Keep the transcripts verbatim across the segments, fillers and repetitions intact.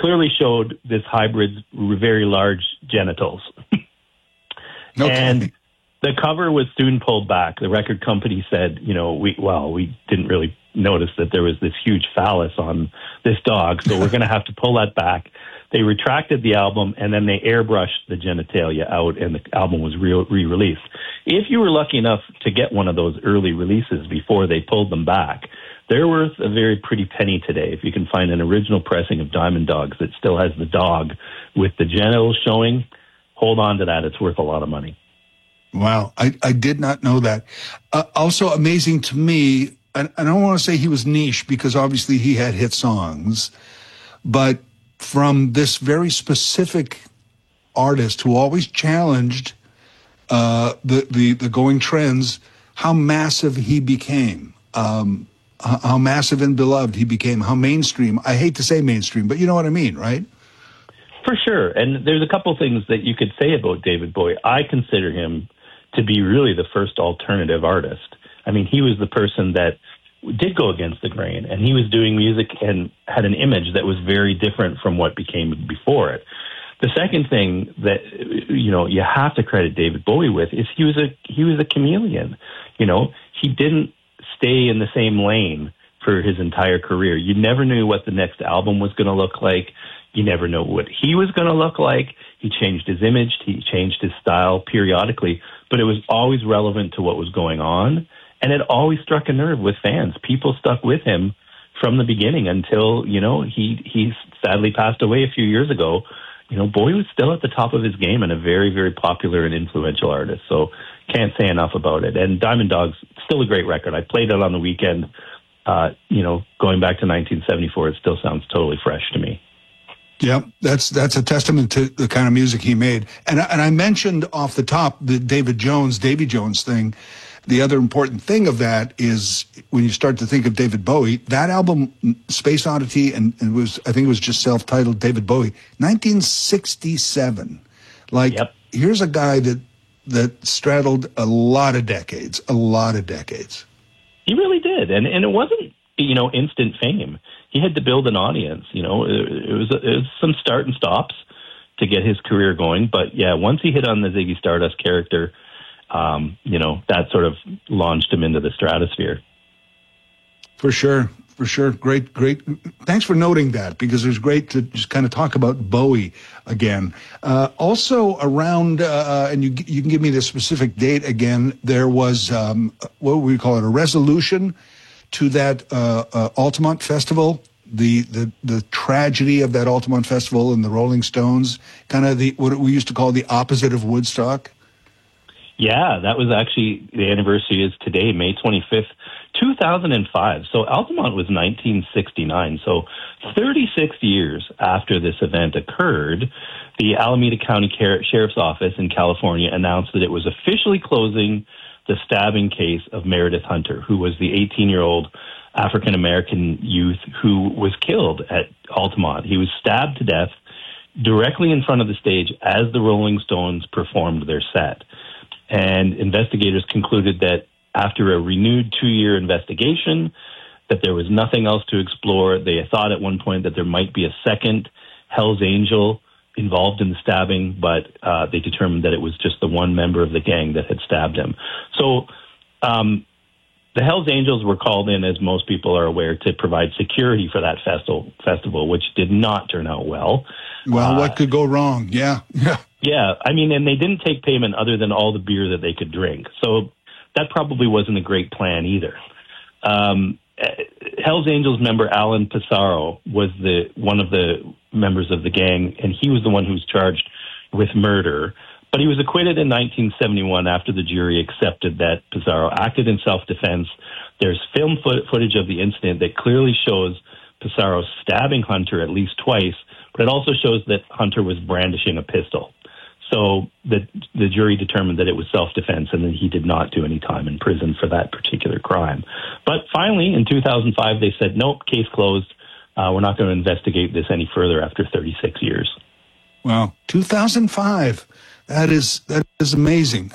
clearly showed this hybrid's very large genitals. Okay. And the cover was soon pulled back. The record company said, you know, we well, we didn't really notice that there was this huge phallus on this dog, so we're going to have to pull that back. They retracted the album, and then they airbrushed the genitalia out, and the album was re- re-released. If you were lucky enough to get one of those early releases before they pulled them back, they're worth a very pretty penny today. If you can find an original pressing of Diamond Dogs that still has the dog with the genitals showing, hold on to that. It's worth a lot of money. Wow, I, I did not know that. Uh, also amazing to me, and I don't want to say he was niche because obviously he had hit songs, but from this very specific artist who always challenged uh, the, the, the going trends, how massive he became, um, how massive and beloved he became, how mainstream. I hate to say mainstream, but you know what I mean, right? For sure. And there's a couple things that you could say about David Bowie. I consider him to be really the first alternative artist. I mean, he was the person that did go against the grain, and he was doing music and had an image that was very different from what became before it. The second thing that, you know, you have to credit David Bowie with is he was a he was a chameleon. You know, he didn't stay in the same lane for his entire career. You never knew what the next album was going to look like. You never know what he was going to look like. He changed his image. He changed his style periodically, but it was always relevant to what was going on. And it always struck a nerve with fans. People stuck with him from the beginning until, you know, he, he sadly passed away a few years ago. You know, Bowie was still at the top of his game and a very, very popular and influential artist. So can't say enough about it. And Diamond Dogs, still a great record. I played it on the weekend. Uh, you know, going back to nineteen seventy-four, it still sounds totally fresh to me. Yeah, that's that's a testament to the kind of music he made. And and I mentioned off the top the David Jones, Davy Jones thing. The other important thing of that is when you start to think of David Bowie, that album, Space Oddity, and, and it was I think it was just self-titled David Bowie, nineteen sixty-seven. Like, yep. Here's a guy that that straddled a lot of decades, a lot of decades. He really did, and and it wasn't, you know, instant fame. He had to build an audience. You know, it, it was it was some start and stops to get his career going. But yeah, once he hit on the Ziggy Stardust character, um, you know, that sort of launched him into the stratosphere. For sure, for sure. Great, great. Thanks for noting that, because it was great to just kind of talk about Bowie again. Uh, also around, uh, and you you can give me the specific date again, there was, um, what would we call it, a resolution to that uh, uh, Altamont Festival, the, the the tragedy of that Altamont Festival and the Rolling Stones, kind of the what we used to call the opposite of Woodstock. Yeah, that was actually, the anniversary is today, May twenty-fifth, two thousand five. So Altamont was nineteen sixty-nine. So thirty-six years after this event occurred, the Alameda County Sheriff's Office in California announced that it was officially closing the stabbing case of Meredith Hunter, who was the eighteen-year-old African-American youth who was killed at Altamont. He was stabbed to death directly in front of the stage as the Rolling Stones performed their set. And investigators concluded that after a renewed two-year investigation, that there was nothing else to explore. They thought at one point that there might be a second Hell's Angel involved in the stabbing, but uh, they determined that it was just the one member of the gang that had stabbed him. So um, the Hells Angels were called in, as most people are aware, to provide security for that festival, festival which did not turn out well. Well, uh, what could go wrong? Yeah. Yeah. Yeah. I mean, and they didn't take payment other than all the beer that they could drink. So that probably wasn't a great plan either. Um, Hells Angels member Alan Pissarro was the one of the members of the gang, and he was the one who was charged with murder. But he was acquitted in nineteen seventy-one after the jury accepted that Pissarro acted in self-defense. There's film foot- footage of the incident that clearly shows Pissarro stabbing Hunter at least twice, but it also shows that Hunter was brandishing a pistol. So the the jury determined that it was self-defense and that he did not do any time in prison for that particular crime. But finally, in two thousand five, they said, nope, case closed. Uh, we're not going to investigate this any further after thirty-six years. Wow. two thousand five. That is, that is amazing how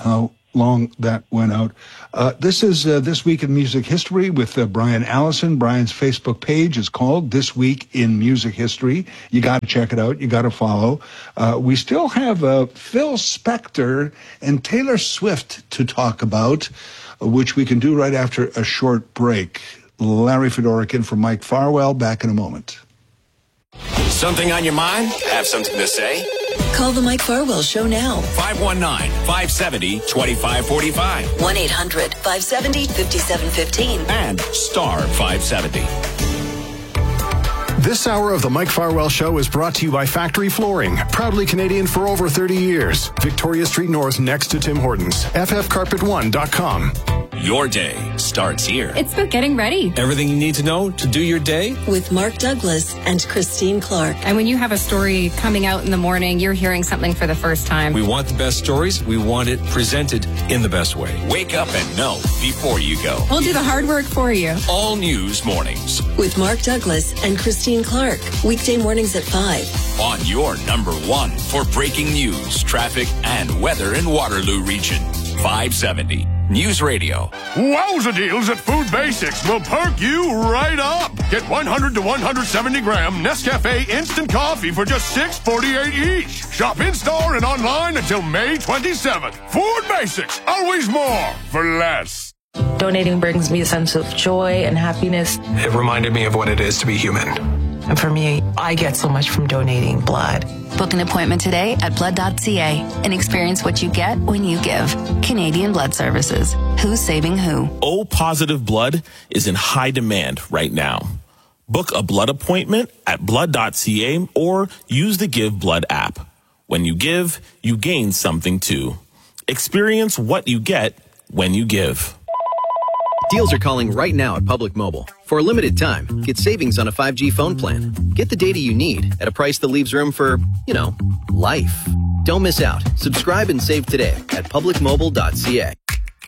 long that went out. Uh, this is uh, This Week in Music History with uh, Brian Allison. Brian's Facebook page is called This Week in Music History. You got to check it out. You got to follow. Uh, we still have uh, Phil Spector and Taylor Swift to talk about, uh, which we can do right after a short break. Larry Fedoruk in for Mike Farwell. Back in a moment. Something on your mind? Have something to say? Call the Mike Farwell Show now. five one nine, five seven zero, two five four five. one eight hundred, five seven zero, five seven one five. And star five seventy. This hour of the Mike Farwell Show is brought to you by Factory Flooring, proudly Canadian for over thirty years. Victoria Street North next to Tim Hortons. F F carpet one dot com. Your day starts here. It's about getting ready. Everything you need to know to do your day. With Mark Douglas and Christine Clark. And when you have a story coming out in the morning, you're hearing something for the first time. We want the best stories. We want it presented in the best way. Wake up and know before you go. We'll do the hard work for you. All News Mornings. With Mark Douglas and Christine Clark. Weekday mornings at five. On your number one for breaking news, traffic, and weather in Waterloo region. five seventy. News Radio. Wowza deals at Food Basics will perk you right up. Get one hundred to one hundred seventy gram Nescafe instant coffee for just six forty-eight each. Shop in-store and online until May twenty-seventh. Food Basics, always more for less. Donating brings me a sense of joy and happiness. It reminded me of what it is to be human. And for me, I get so much from donating blood. Book an appointment today at blood dot c a and experience what you get when you give. Canadian Blood Services. Who's saving who? O positive blood is in high demand right now. Book a blood appointment at blood dot c a or use the Give Blood app. When you give, you gain something too. Experience what you get when you give. Deals are calling right now at Public Mobile. For a limited time, get savings on a five G phone plan. Get the data you need at a price that leaves room for, you know, life. Don't miss out. Subscribe and save today at public mobile dot c a.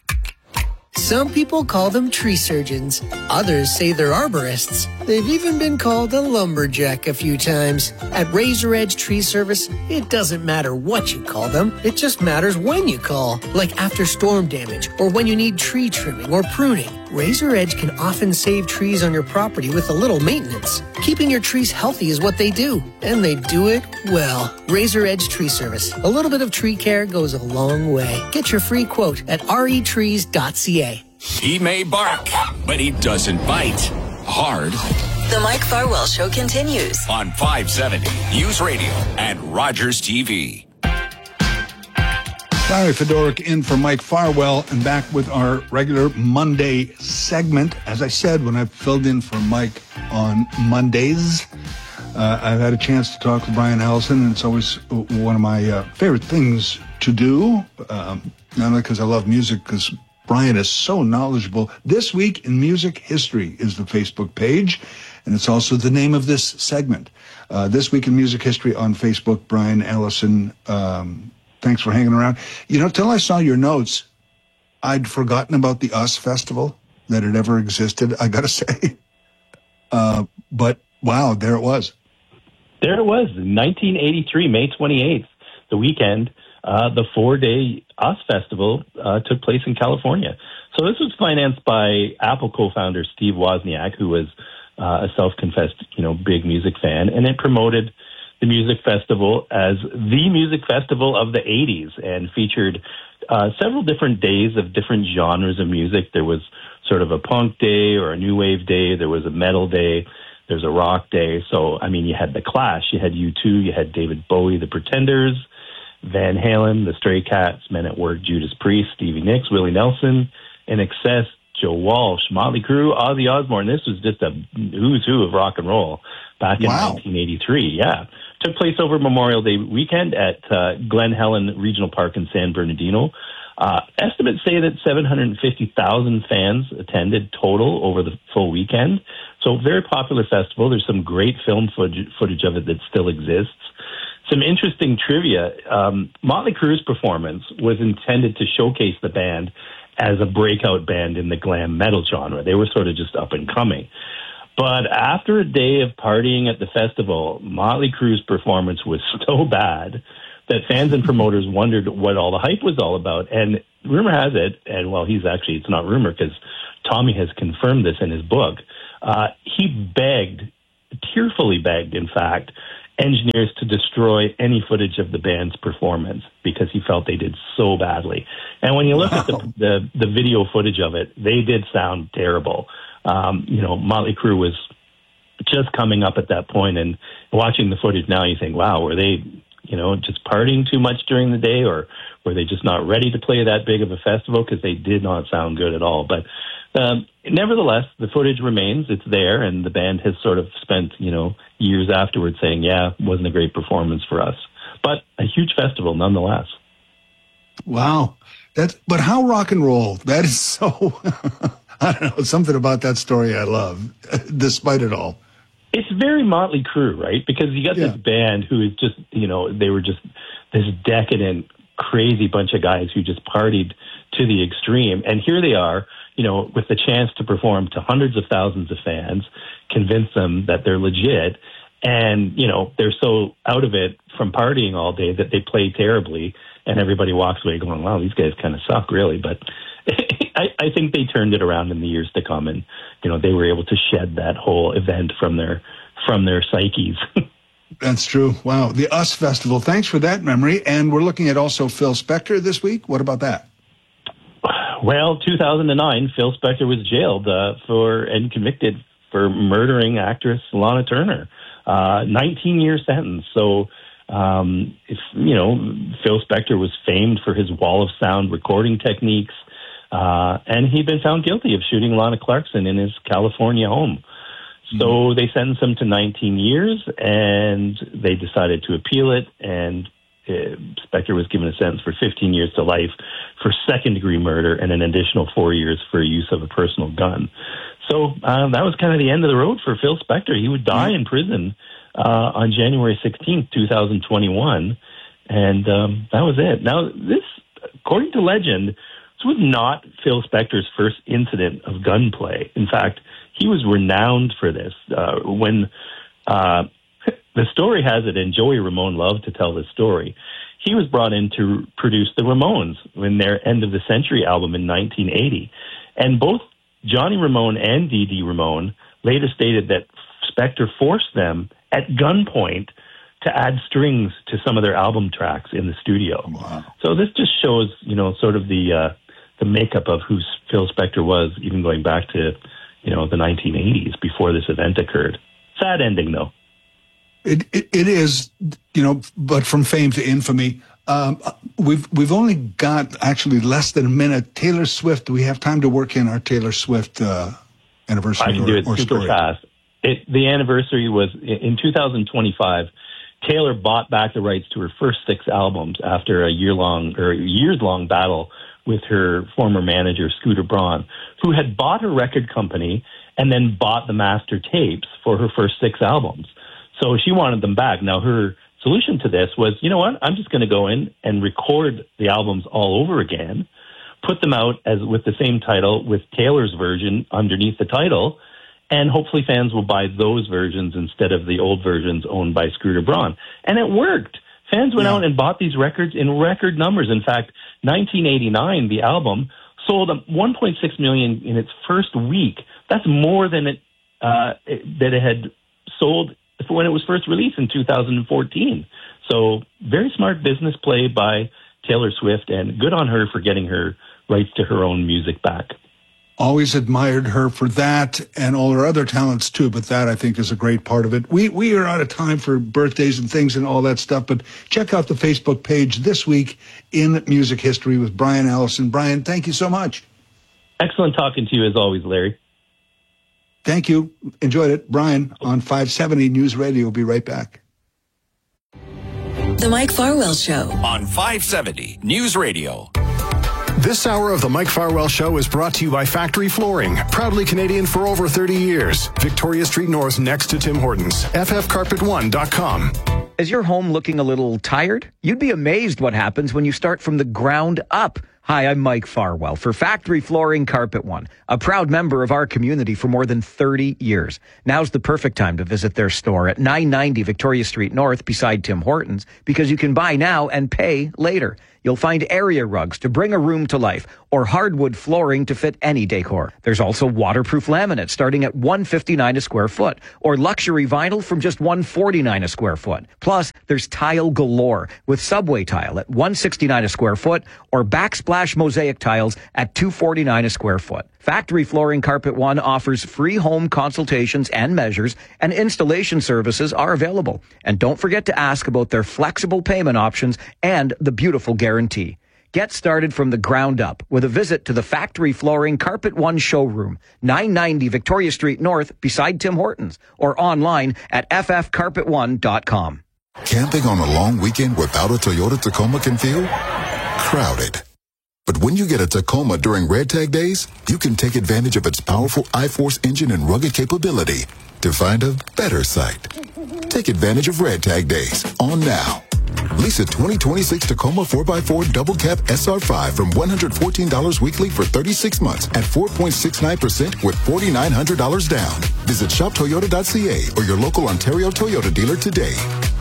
Some people call them tree surgeons. Others say they're arborists. They've even been called a lumberjack a few times. At Razor Edge Tree Service, it doesn't matter what you call them. It just matters when you call, like after storm damage or when you need tree trimming or pruning. Razor Edge can often save trees on your property with a little maintenance. Keeping your trees healthy is what they do, and they do it well. Razor Edge Tree Service. A little bit of tree care goes a long way. Get your free quote at r e trees dot c a. He may bark, but he doesn't bite. Hard. The Mike Farwell Show continues on five seventy News Radio and Rogers T V. Larry Fedoruk in for Mike Farwell and back with our regular Monday segment. As I said, when I filled in for Mike on Mondays, uh, I've had a chance to talk to Brian Allison, and it's always one of my uh, favorite things to do, um, not only because I love music, because Brian is so knowledgeable. This Week in Music History is the Facebook page, and it's also the name of this segment. Uh, This Week in Music History on Facebook, Brian Allison. Um, thanks for hanging around. You know, till I saw your notes, I'd forgotten about the U S Festival, that it ever existed, I gotta say. Uh, but, wow, there it was. There it was, nineteen eighty-three, May twenty-eighth, the weekend. Uh, the four-day U S Festival uh, took place in California. So this was financed by Apple co-founder Steve Wozniak, who was uh, a self-confessed, you know, big music fan, and it promoted the music festival as the music festival of the eighties and featured uh, several different days of different genres of music. There was sort of a punk day or a new wave day. There was a metal day. There's a rock day. So, I mean, you had The Clash, you had U two, you had David Bowie, The Pretenders, Van Halen, The Stray Cats, Men at Work, Judas Priest, Stevie Nicks, Willie Nelson, I N X S, Joe Walsh, Motley Crue, Ozzy Osbourne. This was just a who's who of rock and roll back in wow. nineteen eighty-three. Yeah. Took place over Memorial Day weekend at uh, Glen Helen Regional Park in San Bernardino. Uh, estimates say that seven hundred fifty thousand fans attended total over the full weekend. So very popular festival. There's some great film footage, footage of it that still exists. Some interesting trivia. Um, Motley Crue's performance was intended to showcase the band as a breakout band in the glam metal genre. They were sort of just up and coming. But after a day of partying at the festival, Motley Crue's performance was so bad that fans and promoters wondered what all the hype was all about. And rumor has it, and well, he's actually, it's not rumor because Tommy has confirmed this in his book. Uh, he begged, tearfully begged, in fact, engineers to destroy any footage of the band's performance because he felt they did so badly. And when you look wow. at the, the the video footage of it, they did sound terrible. Um, you know, Motley Crue was just coming up at that point, and watching the footage now, you think, wow, were they, you know, just partying too much during the day, or were they just not ready to play that big of a festival? Because they did not sound good at all. But um, nevertheless, the footage remains. It's there, and the band has sort of spent, you know, years afterwards saying, yeah, it wasn't a great performance for us. But a huge festival nonetheless. Wow. That's, but how rock and roll? That is so, I don't know, something about that story I love, despite it all. It's very Motley Crue, right? Because you got yeah. this band who is just, you know, they were just this decadent, crazy bunch of guys who just partied to the extreme. And here they are, you know, with the chance to perform to hundreds of thousands of fans, convince them that they're legit. And, you know, they're so out of it from partying all day that they play terribly. And everybody walks away going, wow, these guys kind of suck, really. But I, I think they turned it around in the years to come, and you know they were able to shed that whole event from their from their psyches. That's true. Wow, the US Festival. Thanks for that memory. And we're looking at also Phil Spector this week. What about that? Well, two thousand nine, Phil Spector was jailed uh, for and convicted for murdering actress Lana Turner. Uh, nineteen year sentence. So. Um, if, you know, Phil Spector was famed for his wall of sound recording techniques, uh, and he'd been found guilty of shooting Lana Clarkson in his California home. So mm-hmm. they sentenced him to nineteen years, and they decided to appeal it, and uh, Spector was given a sentence for fifteen years to life for second-degree murder and an additional four years for use of a personal gun. So uh, that was kind of the end of the road for Phil Spector. He would die mm-hmm. in prison Uh, on January sixteenth, twenty twenty-one, and um, that was it. Now, this, according to legend, this was not Phil Spector's first incident of gunplay. In fact, he was renowned for this. Uh, when uh, the story has it, and Joey Ramone loved to tell this story, he was brought in to produce the Ramones in their End of the Century album in nineteen eighty. And both Johnny Ramone and Dee Dee Ramone later stated that Spector forced them at gunpoint to add strings to some of their album tracks in the studio. Wow. So this just shows, you know, sort of the uh, the makeup of who Phil Spector was, even going back to, you know, the nineteen eighties before this event occurred. Sad ending, though. It it, it is, you know, but from fame to infamy. Um, we've we've only got actually less than a minute. Taylor Swift. Do we have time to work in our Taylor Swift uh, anniversary? I can or, do it or super story? fast. It, the anniversary was in two thousand twenty-five. Taylor bought back the rights to her first six albums after a year-long or years-long battle with her former manager, Scooter Braun, who had bought her record company and then bought the master tapes for her first six albums. So she wanted them back. Now, her solution to this was, you know what, I'm just going to go in and record the albums all over again, put them out as with the same title with Taylor's version underneath the title, and hopefully fans will buy those versions instead of the old versions owned by Scooter Braun. And it worked. Fans went yeah. out and bought these records in record numbers. In fact, nineteen eighty-nine, the album sold one point six million in its first week. That's more than it, uh, it that it had sold when it was first released in two thousand fourteen. So very smart business play by Taylor Swift, and good on her for getting her rights to her own music back. Always admired her for that and all her other talents too, but that I think is a great part of it. We we are out of time for birthdays and things and all that stuff, but check out the Facebook page this week in Music History with Brian Allison. Brian, thank you so much. Excellent talking to you as always, Larry. Thank you. Enjoyed it. Brian on five seventy News Radio. We'll be right back. The Mike Farwell Show on five seventy News Radio. This hour of the Mike Farwell Show is brought to you by Factory Flooring, proudly Canadian for over thirty years. Victoria Street North next to Tim Hortons. F F carpet one dot com. Is your home looking a little tired? You'd be amazed what happens when you start from the ground up. Hi, I'm Mike Farwell for Factory Flooring Carpet One, a proud member of our community for more than thirty years. Now's the perfect time to visit their store at nine ninety Victoria Street North beside Tim Hortons, because you can buy now and pay later. You'll find area rugs to bring a room to life or hardwood flooring to fit any decor. There's also waterproof laminate starting at one hundred fifty-nine dollars a square foot or luxury vinyl from just one hundred forty-nine dollars a square foot. Plus, there's tile galore with subway tile at one hundred sixty-nine dollars a square foot or backsplash mosaic tiles at two hundred forty-nine dollars a square foot. Factory Flooring Carpet One offers free home consultations and measures, and installation services are available. And don't forget to ask about their flexible payment options and the beautiful guarantee. Get started from the ground up with a visit to the Factory Flooring Carpet One showroom, nine ninety Victoria Street North beside Tim Hortons, or online at f f carpet one dot com. Camping on a long weekend without a Toyota Tacoma can feel crowded. But when you get a Tacoma during Red Tag Days, you can take advantage of its powerful I-Force engine and rugged capability to find a better site. Take advantage of Red Tag Days on now. Lease a twenty twenty-six Tacoma four by four Double Cab S R five from one hundred fourteen dollars weekly for thirty-six months at four point six nine percent with four thousand nine hundred dollars down. Visit shop toyota dot c a or your local Ontario Toyota dealer today.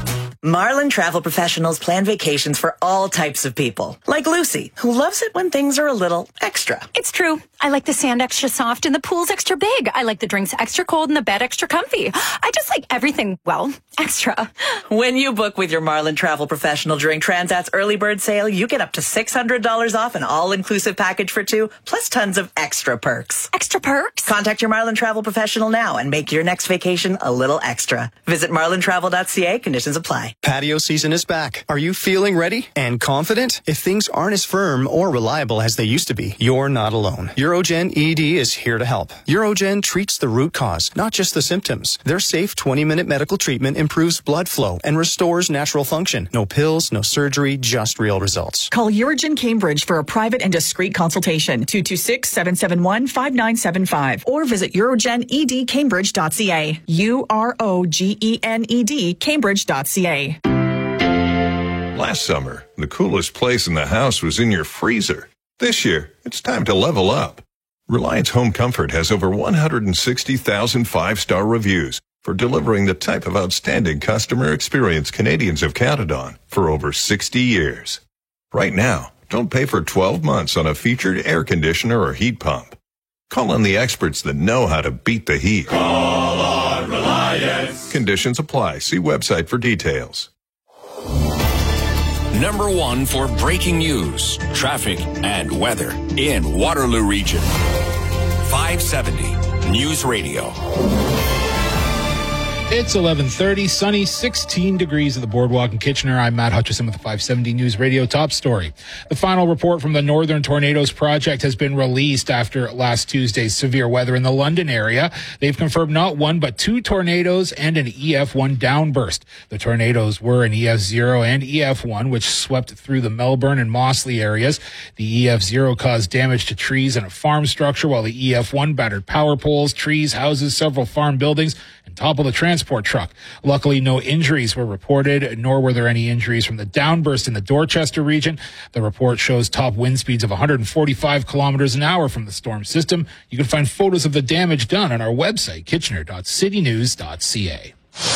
Marlin Travel Professionals plan vacations for all types of people. Like Lucy, who loves it when things are a little extra. It's true. I like the sand extra soft and the pool's extra big. I like the drinks extra cold and the bed extra comfy. I just like everything, well, extra. When you book with your Marlin Travel Professional during Transat's early bird sale, you get up to six hundred dollars off an all-inclusive package for two, plus tons of extra perks. Extra perks? Contact your Marlin Travel Professional now and make your next vacation a little extra. Visit marlin travel dot c a. Conditions apply. Patio season is back. Are you feeling ready and confident? If things aren't as firm or reliable as they used to be, you're not alone. Eurogen E D is here to help. Eurogen treats the root cause, not just the symptoms. Their safe twenty-minute medical treatment improves blood flow and restores natural function. No pills, no surgery, just real results. Call Eurogen Cambridge for a private and discreet consultation. two two six, seven seven one, five nine seven five or visit eurogen e d cambridge dot c a. U R O G E N E D Cambridge dot c a. Last summer, the coolest place in the house was in your freezer. This year, it's time to level up. Reliance Home Comfort has over one hundred sixty thousand five-star reviews for delivering the type of outstanding customer experience Canadians have counted on for over sixty years. Right now, don't pay for twelve months on a featured air conditioner or heat pump. Call on the experts that know how to beat the heat. Call on Reliance. Conditions apply. See website for details. Number one for breaking news, traffic, and weather in Waterloo Region. five seventy News Radio. It's eleven thirty, sunny, sixteen degrees at the Boardwalk in Kitchener. I'm Matt Hutchison with the five seventy News Radio top story. The final report from the Northern Tornadoes Project has been released after last Tuesday's severe weather in the London area. They've confirmed not one, but two tornadoes and an E F one downburst. The tornadoes were an E F zero and E F one, which swept through the Melbourne and Mossley areas. The E F zero caused damage to trees and a farm structure, while the E F one battered power poles, trees, houses, several farm buildings, and toppled a transport truck. Luckily, no injuries were reported, nor were there any injuries from the downburst in the Dorchester region. The report shows top wind speeds of one hundred forty-five kilometers an hour from the storm system. You can find photos of the damage done on our website, kitchener dot city news dot c a.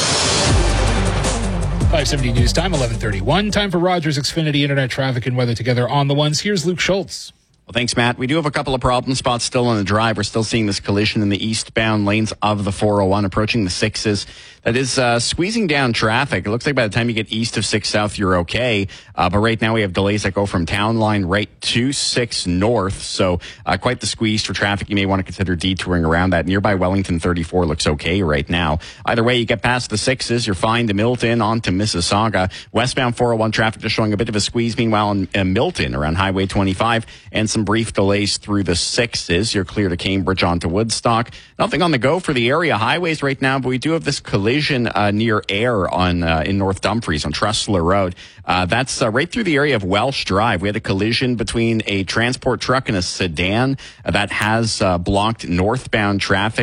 five seventy News Time, eleven thirty-one. Time for Rogers Xfinity Internet traffic and weather together on the ones. Here's Luke Schultz. Well, thanks, Matt. We do have a couple of problem spots still on the drive. We're still seeing this collision in the eastbound lanes of the four oh one, approaching the sixes. That is uh, squeezing down traffic. It looks like by the time you get east of six South, you're okay. Uh, but right now we have delays that go from Town Line right to six North. So uh, quite the squeeze for traffic. You may want to consider detouring around that. Nearby Wellington thirty-four looks okay right now. Either way, you get past the sixes, you're fine to Milton, on to Mississauga. Westbound four oh one traffic just showing a bit of a squeeze. Meanwhile, in uh, Milton around Highway twenty-five, and some brief delays through the sixes. You're clear to Cambridge onto Woodstock. Nothing on the go for the area highways right now, but we do have this collision uh, near Ayr on uh, in North Dumfries on Trustler Road. Uh, that's uh, right through the area of Welsh Drive. We had a collision between a transport truck and a sedan uh, that has uh, blocked northbound traffic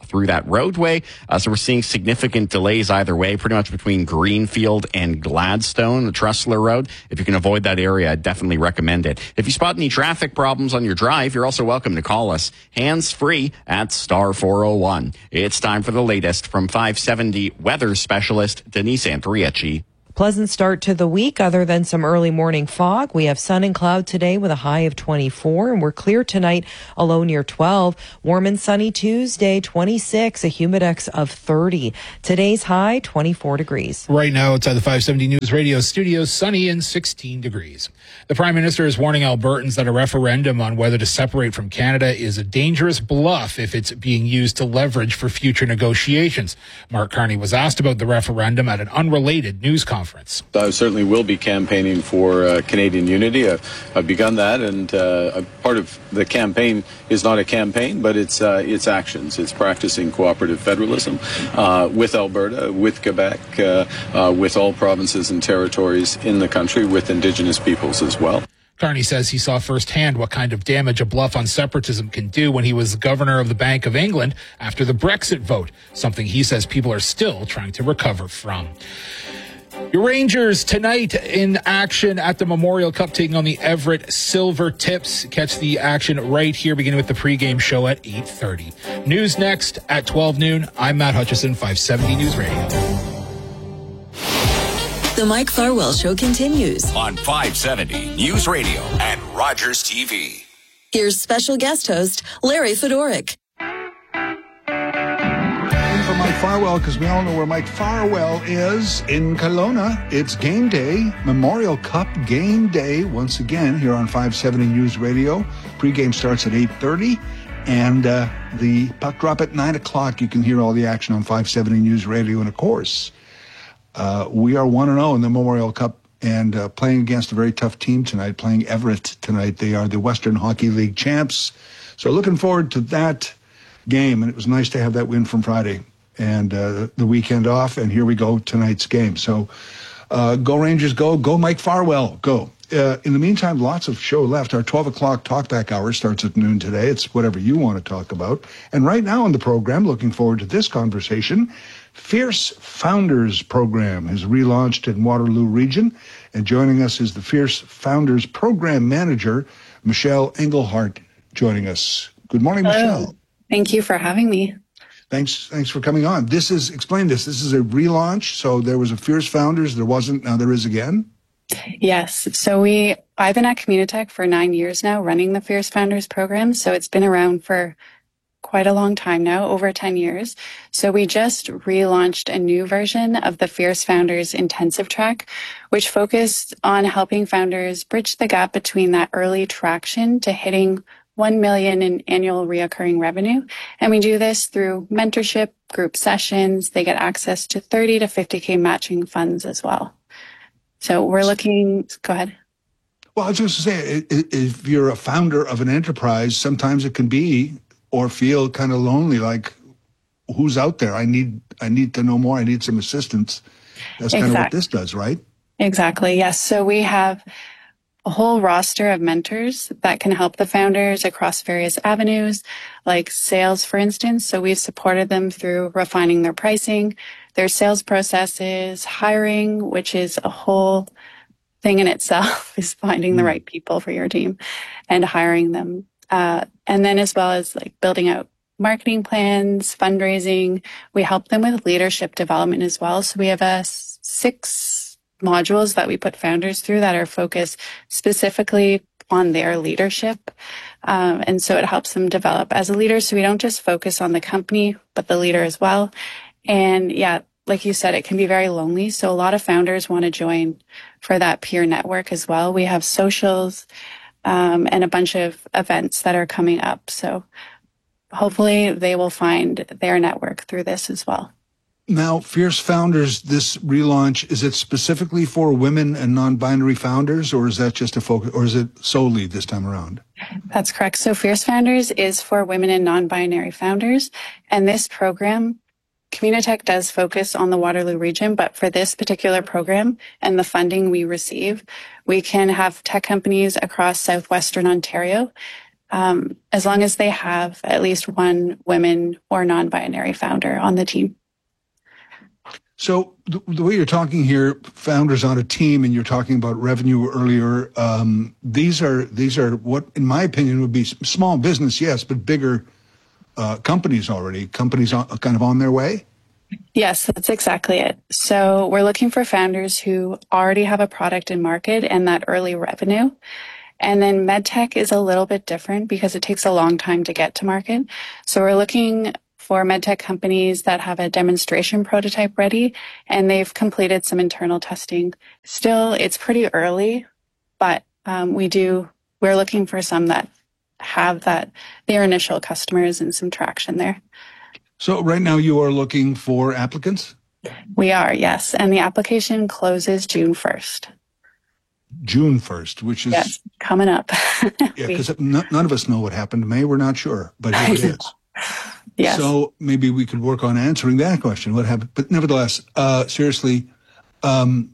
through that roadway. Uh, so we're seeing significant delays either way, pretty much between Greenfield and Gladstone, the Tressler Road. If you can avoid that area, I'd definitely recommend it. If you spot any traffic problems on your drive, you're also welcome to call us hands-free at star four oh one. It's time for the latest from five seventy weather specialist Denise Andriachi. Pleasant start to the week other than some early morning fog. We have sun and cloud today with a high of twenty-four, and we're clear tonight, a low near twelve. Warm and sunny Tuesday, twenty-six, a humidex of thirty. Today's high, twenty-four degrees. Right now, outside the five seventy News Radio studio, sunny and sixteen degrees. The Prime Minister is warning Albertans that a referendum on whether to separate from Canada is a dangerous bluff if it's being used to leverage for future negotiations. Mark Carney was asked about the referendum at an unrelated news conference. I certainly will be campaigning for uh, Canadian unity. I've, I've begun that, and uh, part of the campaign is not a campaign, but it's uh, it's actions. It's practicing cooperative federalism uh, with Alberta, with Quebec, uh, uh, with all provinces and territories in the country, with Indigenous peoples as well. Carney says he saw firsthand what kind of damage a bluff on separatism can do when he was governor of the Bank of England after the Brexit vote, something he says people are still trying to recover from. Your Rangers tonight in action at the Memorial Cup, taking on the Everett Silver Tips. Catch the action right here, beginning with the pregame show at eight thirty. News next at twelve noon. I'm Matt Hutchison, five seventy News Radio. The Mike Farwell Show continues on five seventy News Radio and Rogers T V. Here's special guest host Larry Fedoric. For Mike Farwell, because we all know where Mike Farwell is in Kelowna. It's game day, Memorial Cup game day, once again here on five seventy News Radio. Pre-game starts at eight thirty, and uh, the puck drop at nine o'clock. You can hear all the action on five seventy News Radio, and of course, uh, we are one and oh in the Memorial Cup, and uh, playing against a very tough team tonight, playing Everett tonight. They are the Western Hockey League champs, so looking forward to that game, and it was nice to have that win from Friday and uh, the weekend off, and here we go, tonight's game. So uh, go Rangers, go. Go Mike Farwell, go. Uh, in the meantime, lots of show left. Our twelve o'clock talkback hour starts at noon today. It's whatever you want to talk about. And right now on the program, looking forward to this conversation, Fierce Founders Program has relaunched in Waterloo Region, and joining us is the Fierce Founders Program Manager, Michelle Engelhardt, joining us. Good morning, Hello. Michelle. Thank you for having me. Thanks, thanks for coming on. This is, explain this, this is a relaunch. So there was a Fierce Founders, there wasn't, now there is again? Yes. So we, I've been at Communitech for nine years now, running the Fierce Founders program. So it's been around for quite a long time now, over ten years. So we just relaunched a new version of the Fierce Founders Intensive Track, which focused on helping founders bridge the gap between that early traction to hitting one million in annual reoccurring revenue. And we do this through mentorship, group sessions. They get access to thirty to fifty K matching funds as well. So we're looking, go ahead. Well, I was just going to say, if you're a founder of an enterprise, sometimes it can be or feel kind of lonely, like who's out there? I need, I need to know more. I need some assistance. That's kind Exactly. of what this does, right? Exactly. Yes. So we have a whole roster of mentors that can help the founders across various avenues, like sales, for instance. So we've supported them through refining their pricing, their sales processes, hiring, which is a whole thing in itself, is finding the right people for your team and hiring them. Uh, and then as well as like building out marketing plans, fundraising. We help them with leadership development as well. So we have a six modules that we put founders through that are focused specifically on their leadership. Um, and so it helps them develop as a leader. So we don't just focus on the company, but the leader as well. And yeah, like you said, it can be very lonely. So a lot of founders want to join for that peer network as well. We have socials, um, and a bunch of events that are coming up. So hopefully they will find their network through this as well. Now, Fierce Founders, this relaunch, is it specifically for women and non-binary founders, or is that just a focus, or is it solely this time around? That's correct. So Fierce Founders is for women and non-binary founders. And this program, Communitech does focus on the Waterloo region, but for this particular program and the funding we receive, we can have tech companies across southwestern Ontario um, as long as they have at least one women or non-binary founder on the team. So the, the way you're talking here, founders on a team, and you're talking about revenue earlier, um, these are these are what, in my opinion, would be small business, yes, but bigger uh, companies already, companies on, kind of on their way? Yes, that's exactly it. So we're looking for founders who already have a product in market and that early revenue. And then MedTech is a little bit different because it takes a long time to get to market. So we're looking for MedTech companies that have a demonstration prototype ready and they've completed some internal testing. Still, it's pretty early, but um, we do, we're looking for some that have that, their initial customers and some traction there. So right now you are looking for applicants? We are, yes. And the application closes June first. June first, which is... Yes, coming up. Yeah, because n- none of us know what happened in May. We're not sure, but here it is. Yes. So maybe we could work on answering that question. What happened? But nevertheless, uh, seriously, um,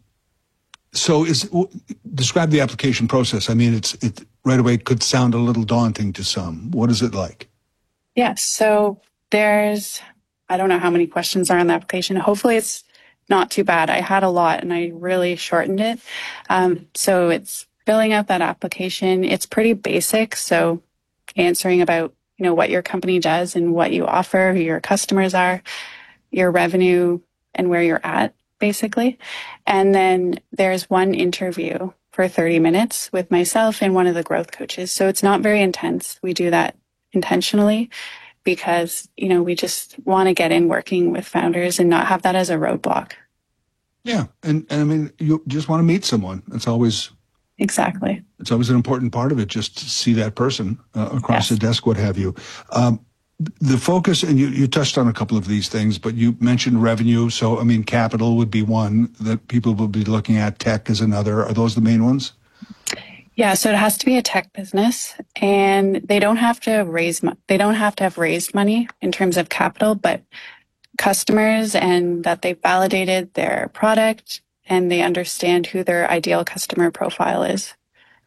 so is w- describe the application process. I mean, it's it right away could sound a little daunting to some. What is it like? Yes. So there's, I don't know how many questions are on the application. Hopefully it's not too bad. I had a lot and I really shortened it. Um, so it's filling out that application. It's pretty basic. So answering about, you know, what your company does and what you offer, who your customers are, your revenue, and where you're at, basically. And then there's one interview for thirty minutes with myself and one of the growth coaches. So it's not very intense. We do that intentionally because, you know, we just want to get in working with founders and not have that as a roadblock. Yeah. And, and I mean, you just want to meet someone. It's always... Exactly. It's always an important part of it, just to see that person uh, across yes. the desk, what have you. Um, the focus, and you, you touched on a couple of these things, but you mentioned revenue. So, I mean, capital would be one that people will be looking at. Tech is another. Are those the main ones? Yeah. So it has to be a tech business, and they don't have to raise. They don't have to have raised money in terms of capital, but customers and that they've validated their product. And they understand who their ideal customer profile is.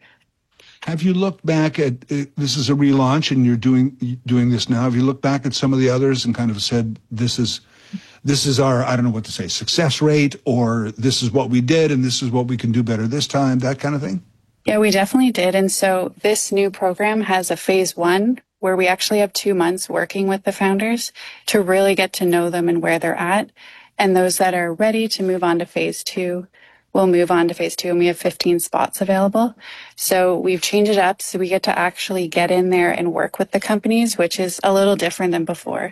Have you looked back at, uh, this is a relaunch and you're doing doing this now. Have you looked back at some of the others and kind of said, this is this is our, I don't know what to say, success rate, or this is what we did and this is what we can do better this time, that kind of thing? Yeah, we definitely did. And so this new program has a phase one where we actually have two months working with the founders to really get to know them and where they're at. And those that are ready to move on to phase two will move on to phase two. And we have fifteen spots available. So we've changed it up so we get to actually get in there and work with the companies, which is a little different than before.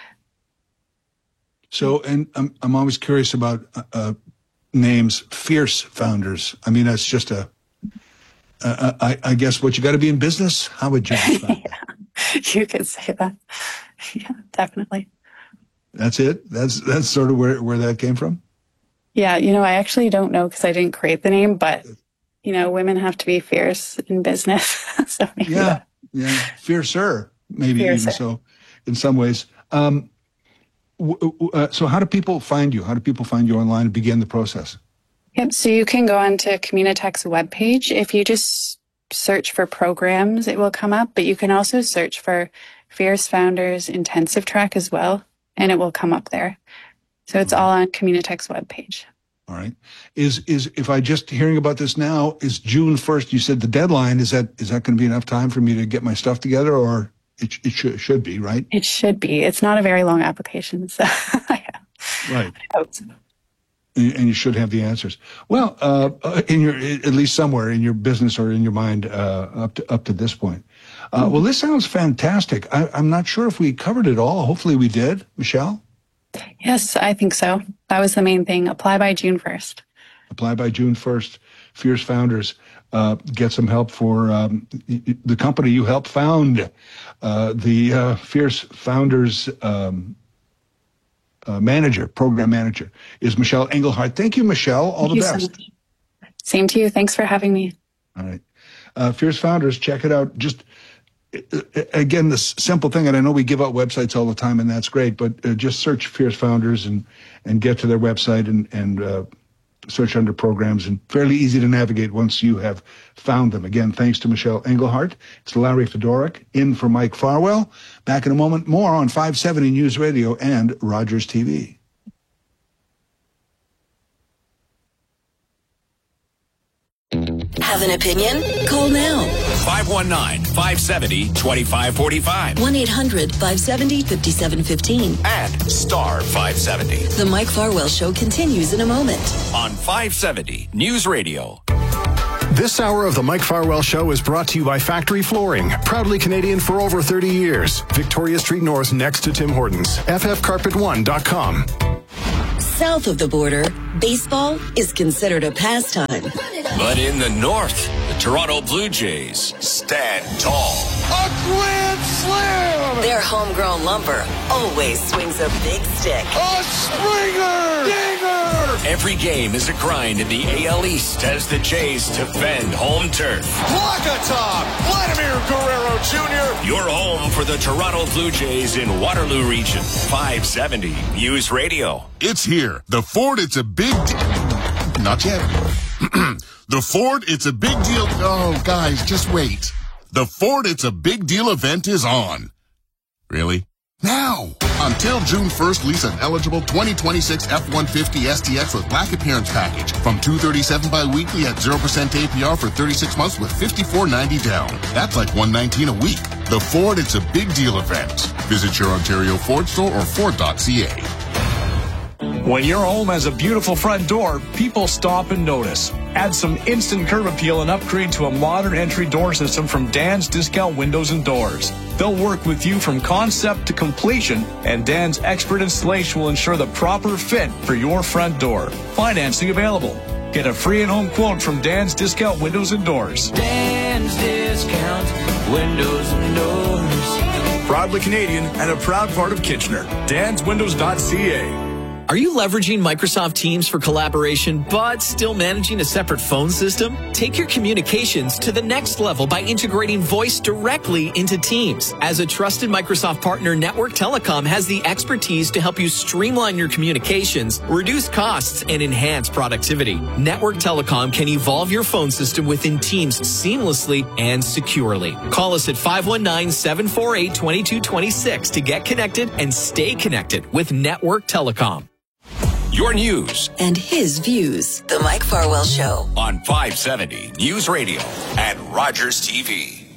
So, and I'm, I'm always curious about uh, names, fierce founders. I mean, that's just a, uh, I, I guess what you got to be in business. How would you describe yeah, you could say that. Yeah, definitely. That's it? That's that's sort of where, where that came from? Yeah, you know, I actually don't know because I didn't create the name, but, you know, women have to be fierce in business. so yeah, that. yeah, fiercer, maybe Fiercer. even so in some ways. Um, w- w- uh, so how do people find you? How do people find you online and begin the process? Yep, so you can go onto Communitech's webpage. If you just search for programs, it will come up, but you can also search for Fierce Founders Intensive Track as well. And it will come up there. So it's all on Communitech's webpage. All right. Is is if I just hearing about this now, is June first, you said the deadline, is that is that going to be enough time for me to get my stuff together, or it, it should, should be, right? It should be. It's not a very long application. So yeah. Right. I hope so. And and you should have the answers. Well, uh, in your, at least somewhere in your business or in your mind, uh, up to, up to this point. Uh, well, this sounds fantastic. I, I'm not sure if we covered it all. Hopefully we did. Michelle? Yes, I think so. That was the main thing. Apply by June first. Apply by June first. Fierce Founders, uh, get some help for um, the company you helped found. Uh, the uh, Fierce Founders um, uh, manager, program manager, is Michelle Engelhardt. Thank you, Michelle. All Thank the you best. so much. Same to you. Thanks for having me. All right. Uh, Fierce Founders, check it out. Just, uh, again, this simple thing, and I know we give out websites all the time, and that's great, but uh, just search Fierce Founders and, and get to their website and, and uh, search under programs, and fairly easy to navigate once you have found them. Again, thanks to Michelle Engelhardt. It's Larry Fedoruk in for Mike Farwell. Back in a moment, more on five seventy News Radio and Rogers T V. Have an opinion? Call now. five one nine, five seven zero, two five four five. one eight hundred, five seven zero, five seven one five. And star five seventy. The Mike Farwell Show continues in a moment. On five seventy News Radio. This hour of the Mike Farwell Show is brought to you by Factory Flooring, proudly Canadian for over thirty years. Victoria Street North next to Tim Hortons. F F carpet one dot com. South of the border, baseball is considered a pastime. But in the north, the Toronto Blue Jays stand tall. A grand slam! Their homegrown lumber always swings a big stick. A Springer! Dinger! Every game is a grind in the A L East as the Jays defend home turf. Block-a-top! Vladimir Guerrero Junior Your home for the Toronto Blue Jays in Waterloo Region. five seventy News Radio. It's here. The Ford, it's a big deal. Not yet. The Ford, it's a big deal. Oh, guys, just wait. The Ford, it's a big deal event is on. Really? Now! Until June first, lease an eligible twenty twenty-six F one fifty S T X with black appearance package from two thirty-seven bi-weekly at zero percent A P R for thirty-six months with fifty-four ninety down. That's like one nineteen a week. The Ford, it's a big deal event. Visit your Ontario Ford store or Ford dot C A. When your home has a beautiful front door, people stop and notice. Add some instant curb appeal and upgrade to a modern entry door system from Dan's Discount Windows and Doors. They'll work with you from concept to completion, and Dan's expert installation will ensure the proper fit for your front door. Financing available. Get a free in-home quote from Dan's Discount Windows and Doors. Dan's Discount Windows and Doors. Proudly Canadian and a proud part of Kitchener. Dans Windows dot C A. Are you leveraging Microsoft Teams for collaboration, but still managing a separate phone system? Take your communications to the next level by integrating voice directly into Teams. As a trusted Microsoft partner, Network Telecom has the expertise to help you streamline your communications, reduce costs, and enhance productivity. Network Telecom can evolve your phone system within Teams seamlessly and securely. Call us at five one nine, seven four eight, two two two six to get connected and stay connected with Network Telecom. Your news and his views. The Mike Farwell Show on five seventy News Radio and Rogers T V.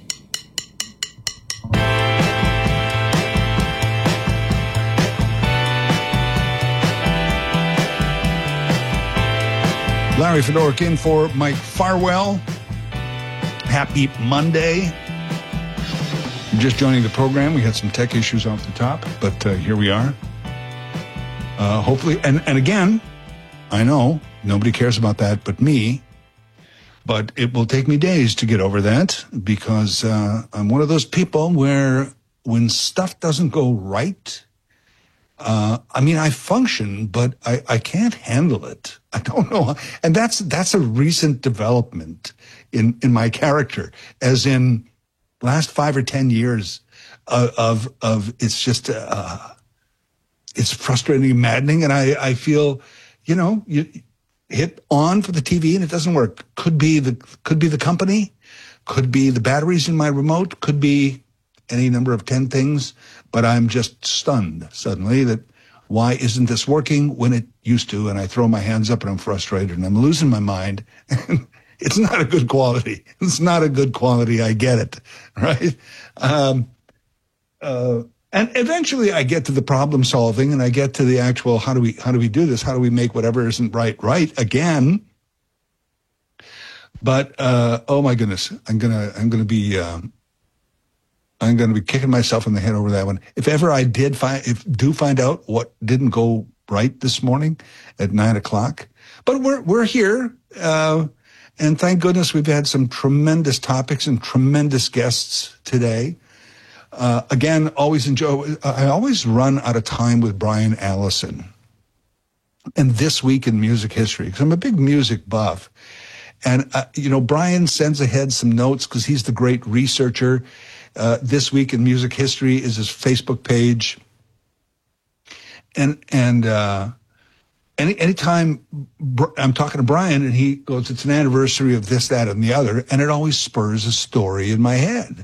Larry Fedoruk in for Mike Farwell. Happy Monday. Just joining the program. We had some tech issues off the top, but uh, here we are. Uh, hopefully, and, and again, I know nobody cares about that but me, but it will take me days to get over that because uh, I'm one of those people where when stuff doesn't go right, uh, I mean, I function, but I, I can't handle it. I don't know. And that's, that's a recent development in, in my character, as in last five or ten years of, of, of it's just, uh, it's frustrating and maddening, and I, I feel, you know, you hit on for the T V and it doesn't work. Could be the could be the company, could be the batteries in my remote, could be any number of ten things, but I'm just stunned suddenly that why isn't this working when it used to? And I throw my hands up and I'm frustrated and I'm losing my mind. It's not a good quality. It's not a good quality. I get it, right? Um, uh, And eventually I get to the problem solving and I get to the actual, how do we, how do we do this? How do we make whatever isn't right, right again? But, uh, oh my goodness, I'm going to, I'm going to be, um, I'm going to be kicking myself in the head over that one. If ever I did find, if do find out what didn't go right this morning at nine o'clock, but we're, we're here. Uh, and thank goodness we've had some tremendous topics and tremendous guests today. Uh, again, always enjoy, I always run out of time with Brian Allison. And this week in music history, because I'm a big music buff. And, uh, you know, Brian sends ahead some notes because he's the great researcher. Uh, this week in music history is his Facebook page. And, and, uh, any anytime I'm talking to Brian and he goes, it's an anniversary of this, that, and the other, and it always spurs a story in my head.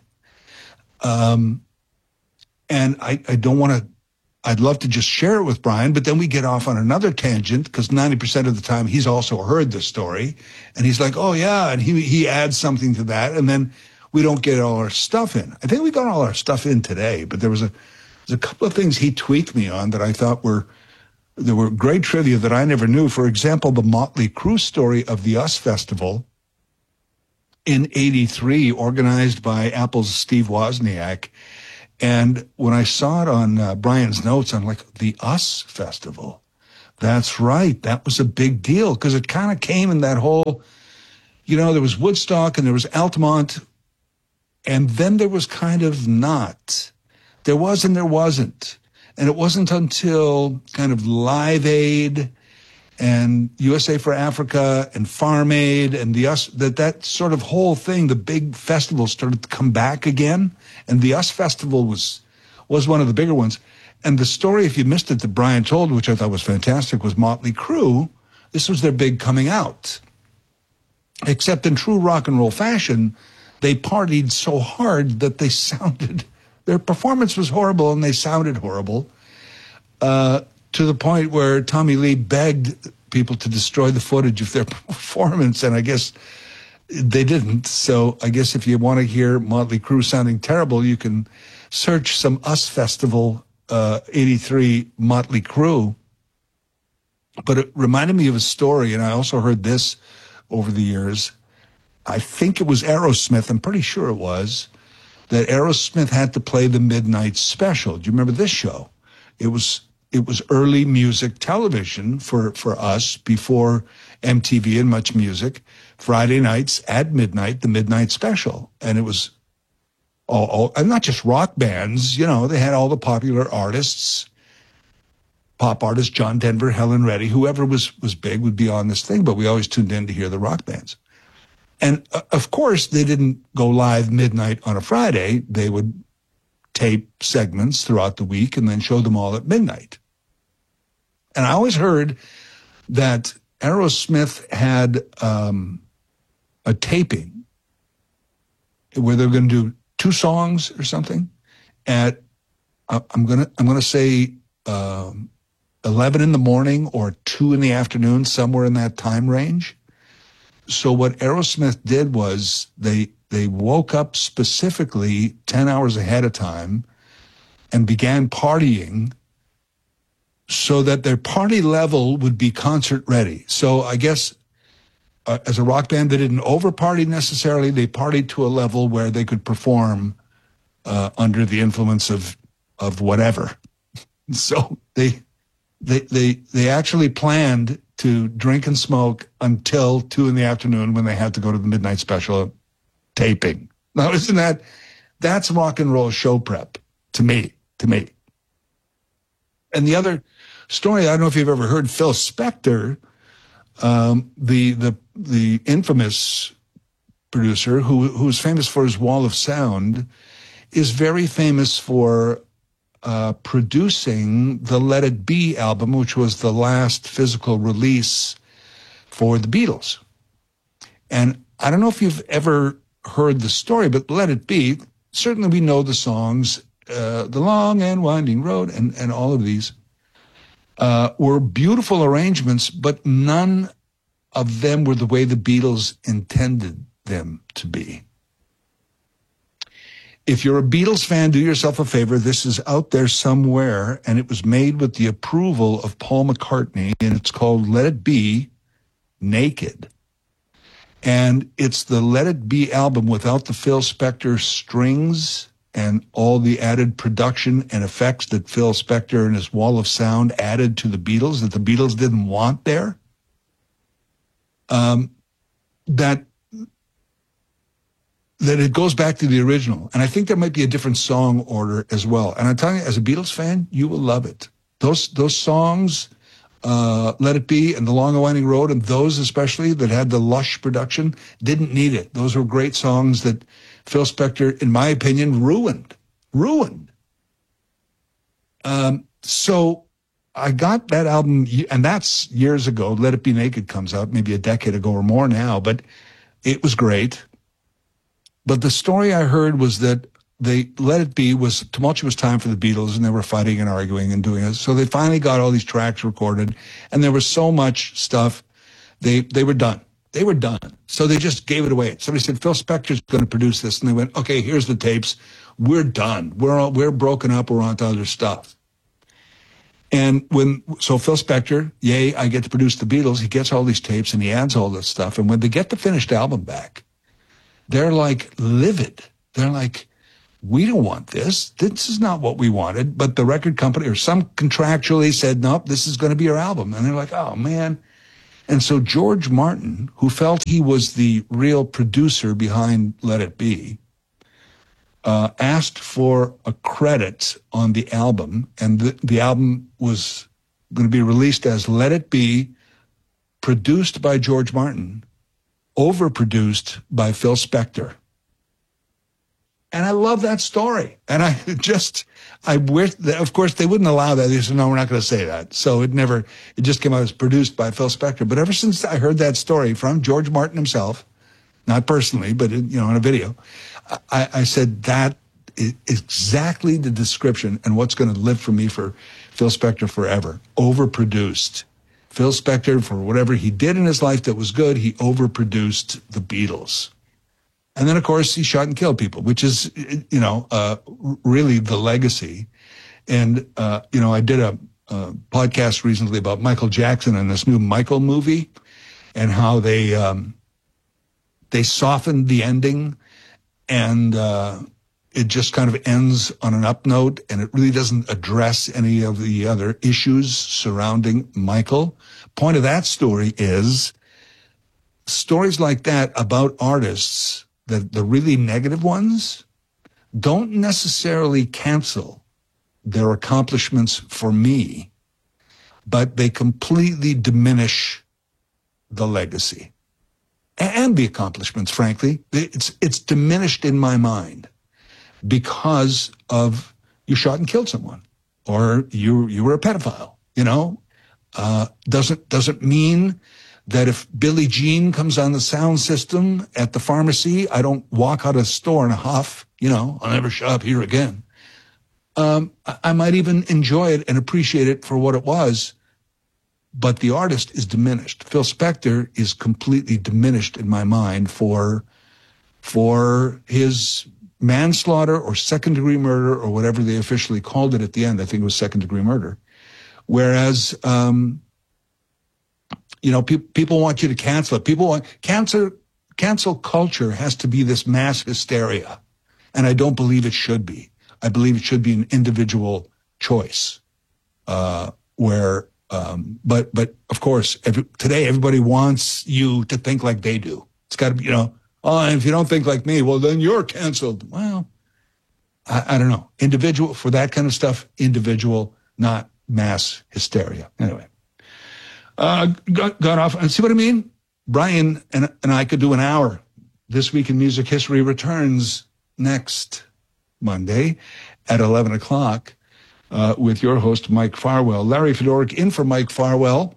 Um, and I, I don't want to, I'd love to just share it with Brian, but then we get off on another tangent because ninety percent of the time he's also heard the story and he's like, oh yeah. And he, he adds something to that. And then we don't get all our stuff in. I think we got all our stuff in today, but there was a, there's a couple of things he tweaked me on that I thought were, there were great trivia that I never knew. For example, the Motley Crue story of the US Festival in eighty-three, organized by Apple's Steve Wozniak. And when I saw it on uh, Brian's notes, I'm like, the US Festival. That's right. That was a big deal because it kind of came in that whole, you know, there was Woodstock and there was Altamont. And then there was kind of not. There was and there wasn't. And it wasn't until kind of Live Aid and U S A for Africa and Farm Aid and the US, that that sort of whole thing, the big festival started to come back again. And the US Festival was, was one of the bigger ones. And the story, if you missed it, that Brian told, which I thought was fantastic, was Motley Crue. This was their big coming out. Except in true rock and roll fashion, they partied so hard that they sounded, their performance was horrible and they sounded horrible. Uh, to the point where Tommy Lee begged people to destroy the footage of their performance, and I guess they didn't. So I guess if you want to hear Motley Crue sounding terrible, you can search some US Festival uh, eighty-three Motley Crue. But it reminded me of a story, and I also heard this over the years. I think it was Aerosmith, I'm pretty sure it was, that Aerosmith had to play the Midnight Special. Do you remember this show? It was it was early music television for, for us before M T V and Much Music. Friday nights at midnight, the Midnight Special. And it was all, all and not just rock bands, you know, they had all the popular artists, pop artists, John Denver, Helen Reddy, whoever was, was big would be on this thing, but we always tuned in to hear the rock bands. And uh, of course, they didn't go live midnight on a Friday. They would tape segments throughout the week and then show them all at midnight. And I always heard that Aerosmith had um, a taping where they're going to do two songs or something at uh, I'm gonna I'm gonna say um, eleven in the morning or two in the afternoon, somewhere in that time range. So what Aerosmith did was they they woke up specifically ten hours ahead of time and began partying so that their party level would be concert ready. So I guess uh, as a rock band, they didn't over party necessarily. They partied to a level where they could perform uh, under the influence of of whatever. So they they they they actually planned to drink and smoke until two in the afternoon when they had to go to the Midnight Special taping. Now, isn't that, that's rock and roll show prep to me, to me. And the other story, I don't know if you've ever heard Phil Spector, um, the, the, the infamous producer who, who's famous for his Wall of Sound, is very famous for Uh, producing the Let It Be album, which was the last physical release for the Beatles. And I don't know if you've ever heard the story, but Let It Be, certainly we know the songs, uh, The Long and Winding Road, and, and all of these uh, were beautiful arrangements, but none of them were the way the Beatles intended them to be. If you're a Beatles fan, do yourself a favor. This is out there somewhere, and it was made with the approval of Paul McCartney, and it's called Let It Be Naked. And it's the Let It Be album without the Phil Spector strings and all the added production and effects that Phil Spector and his Wall of Sound added to the Beatles that the Beatles didn't want there. Um, that that it goes back to the original. And I think there might be a different song order as well. And I'm telling you, as a Beatles fan, you will love it. Those those songs, uh, Let It Be and The Long and Winding Road, and those especially that had the lush production, didn't need it. Those were great songs that Phil Spector, in my opinion, ruined. Ruined. Um, so I got that album, and that's years ago. Let It Be Naked comes out maybe a decade ago or more now, but it was great. But the story I heard was that they Let It Be was a tumultuous time for the Beatles, and they were fighting and arguing and doing it. So they finally got all these tracks recorded, and there was so much stuff. They they were done. They were done. So they just gave it away. Somebody said, Phil Spector's going to produce this. And they went, okay, here's the tapes. We're done. We're all, we're broken up. We're on to other stuff. And when, so Phil Spector, yay, I get to produce the Beatles. He gets all these tapes and he adds all this stuff. And when they get the finished album back, they're like livid. They're like, we don't want this. This is not what we wanted. But the record company or some contractually said, nope, this is going to be your album. And they're like, oh man. And so George Martin, who felt he was the real producer behind Let It Be, uh, asked for a credit on the album, and the, the album was going to be released as Let It Be, produced by George Martin, overproduced by Phil Spector. And I love that story. And I just, I wish that, of course, they wouldn't allow that. They said, no, we're not going to say that. So it never, it just came out as produced by Phil Spector. But ever since I heard that story from George Martin himself, not personally, but, you know, in a video, I, I said that is exactly the description and what's going to live for me for Phil Spector forever. Overproduced. Phil Spector, for whatever he did in his life that was good, he overproduced the Beatles. And then, of course, he shot and killed people, which is, you know, uh, really the legacy. And, uh, you know, I did a, a podcast recently about Michael Jackson and this new Michael movie and how they, um, they softened the ending and, uh, it just kind of ends on an up note and it really doesn't address any of the other issues surrounding Michael. Point of that story is stories like that about artists, the, the really negative ones, don't necessarily cancel their accomplishments for me, but they completely diminish the legacy and the accomplishments, frankly. It's, it's diminished in my mind because of you shot and killed someone or you, you were a pedophile, you know, uh, doesn't, doesn't mean that if Billie Jean comes on the sound system at the pharmacy, I don't walk out of the store in a huff, you know, I'll never shop here again. Um, I, I might even enjoy it and appreciate it for what it was, but the artist is diminished. Phil Spector is completely diminished in my mind for, for his manslaughter or second degree murder or whatever they officially called it at the end. I think it was second degree murder. Whereas, um, you know, pe- people want you to cancel it. People want cancel, cancel culture has to be this mass hysteria. And I don't believe it should be. I believe it should be an individual choice, uh, where, um, but, but of course, every, today everybody wants you to think like they do. It's got to be, you know, oh, and if you don't think like me, well, then you're canceled. Well, I, I don't know. Individual, for that kind of stuff, individual, not mass hysteria. Anyway. Uh, got, got off, and see what I mean? Brian and, and I could do an hour. This Week in Music History returns next Monday at eleven o'clock uh, with your host, Mike Farwell. Larry Fedoruk in for Mike Farwell.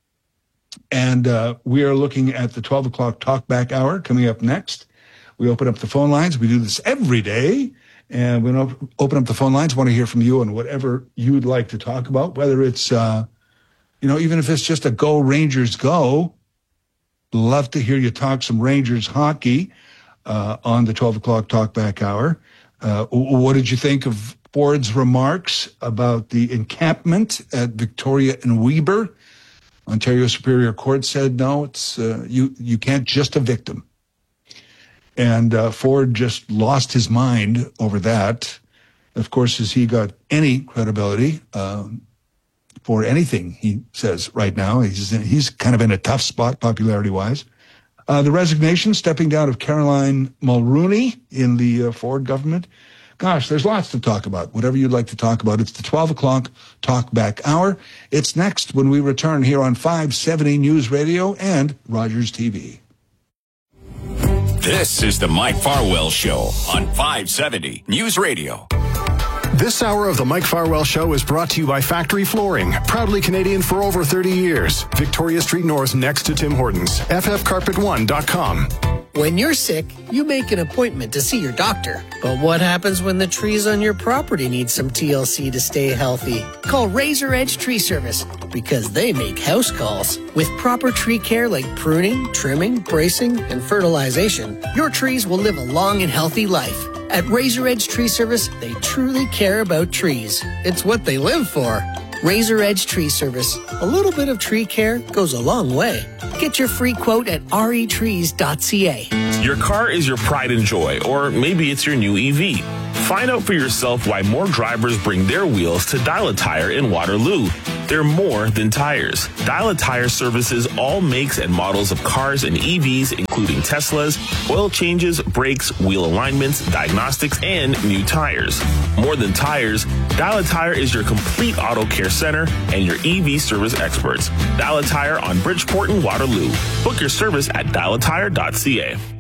And uh, we are looking at the twelve o'clock talkback hour coming up next. We open up the phone lines. We do this every day. And we open up the phone lines. Want to hear from you on whatever you'd like to talk about, whether it's, uh, you know, even if it's just a go Rangers go. Love to hear you talk some Rangers hockey uh, on the twelve o'clock talkback hour. Uh, what did you think of Ford's remarks about the encampment at Victoria and Weber? Ontario Superior Court said, no, it's uh, you, you can't just evict them. And uh, Ford just lost his mind over that. Of course, as he got any credibility um, for anything he says right now, he's he's kind of in a tough spot popularity-wise. Uh, the resignation, stepping down of Caroline Mulroney in the uh, Ford government. Gosh, there's lots to talk about. Whatever you'd like to talk about. It's the twelve o'clock talkback hour. It's next when we return here on five seventy News Radio and Rogers T V. This is the Mike Farwell Show on five seventy News Radio. This hour of the Mike Farwell Show is brought to you by Factory Flooring, proudly Canadian for over thirty years. Victoria Street North next to Tim Hortons. F F carpet one dot com. When you're sick, you make an appointment to see your doctor. But what happens when the trees on your property need some T L C to stay healthy? Call Razor Edge Tree Service because they make house calls. With proper tree care like pruning, trimming, bracing, and fertilization, your trees will live a long and healthy life. At Razor Edge Tree Service, they truly care about trees. It's what they live for. Razor Edge Tree Service. A little bit of tree care goes a long way. Get your free quote at r e trees dot c a. Your car is your pride and joy, or maybe it's your new E V. Find out for yourself why more drivers bring their wheels to Dial a Tire in Waterloo. They're more than tires. Dial a Tire services all makes and models of cars and E Vs, including Teslas, oil changes, brakes, wheel alignments, diagnostics, and new tires. More than tires, Dial a Tire is your complete auto care center and your E V service experts. Dial a Tire on Bridgeport and Waterloo. Book your service at dial a tire dot c a.